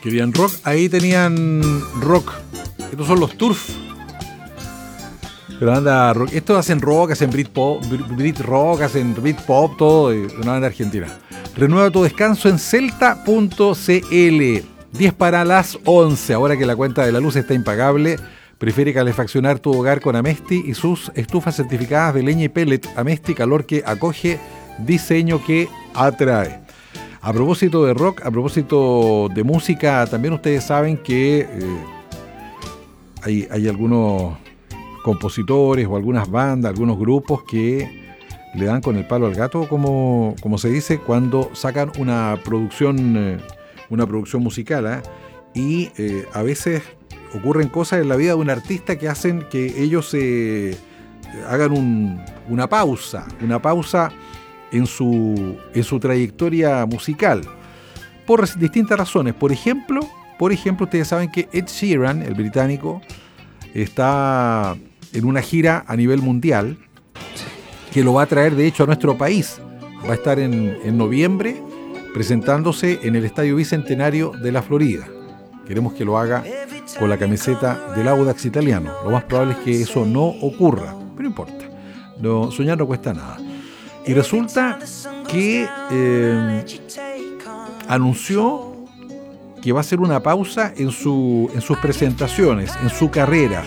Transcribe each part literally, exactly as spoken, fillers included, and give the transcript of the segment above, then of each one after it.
Querían rock, ahí tenían rock. Estos son los Turf. Pero anda rock. Estos hacen rock, hacen Britpop, Brit rock, hacen Britpop, todo, una banda argentina. Renueva tu descanso en celta punto c l. diez para las once. Ahora que la cuenta de la luz está impagable, prefiere calefaccionar tu hogar con Amesti y sus estufas certificadas de leña y pellet. Amesti, calor que acoge, diseño que atrae. A propósito de rock, a propósito de música, también ustedes saben que eh, hay, hay algunos compositores o algunas bandas, algunos grupos que le dan con el palo al gato, como, como se dice, cuando sacan una producción, eh, una producción musical, ¿eh? Y eh, a veces ocurren cosas en la vida de un artista que hacen que ellos eh, hagan un, una pausa, una pausa en su, en su trayectoria musical, por distintas razones. Por ejemplo, por ejemplo, ustedes saben que Ed Sheeran, el británico, está en una gira a nivel mundial que lo va a traer, de hecho, a nuestro país. Va a estar en, en noviembre presentándose en el Estadio Bicentenario de la Florida. Queremos que lo haga con la camiseta del Audax italiano. Lo más probable es que eso no ocurra, pero no importa. No, soñar no cuesta nada. Y resulta que eh, anunció que va a hacer una pausa en, su, en sus presentaciones, en su carrera.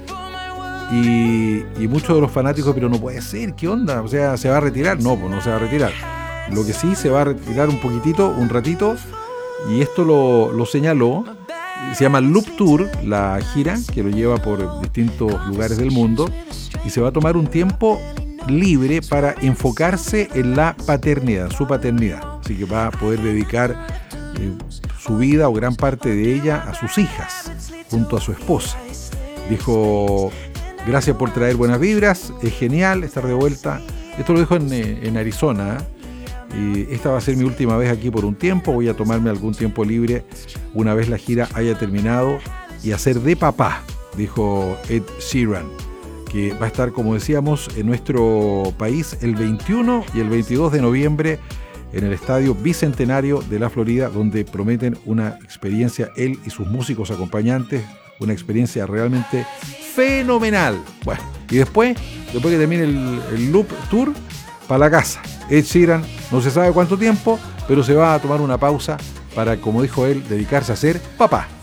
Y, y muchos de los fanáticos, pero no puede ser, ¿qué onda? O sea, ¿se va a retirar? No, pues no se va a retirar. Lo que sí, se va a retirar un poquitito, un ratito, y esto lo, lo señaló. Se llama Loop Tour, la gira, que lo lleva por distintos lugares del mundo, y se va a tomar un tiempo libre para enfocarse en la paternidad, su paternidad. Así que va a poder dedicar eh, su vida o gran parte de ella a sus hijas, junto a su esposa. Dijo: gracias por traer buenas vibras, es genial estar de vuelta. Esto lo dijo en, en Arizona, ¿eh? Y esta va a ser mi última vez aquí por un tiempo. Voy a tomarme algún tiempo libre una vez la gira haya terminado y hacer de papá, dijo Ed Sheeran, que va a estar, como decíamos, en nuestro país el veintiuno y el veintidós de noviembre en el Estadio Bicentenario de la Florida, donde prometen una experiencia, él y sus músicos acompañantes, una experiencia realmente fenomenal. Bueno, y después, después que termine el, el Loop Tour, para la casa. Ed Sheeran, no se sabe cuánto tiempo, pero se va a tomar una pausa para, como dijo él, dedicarse a ser papá.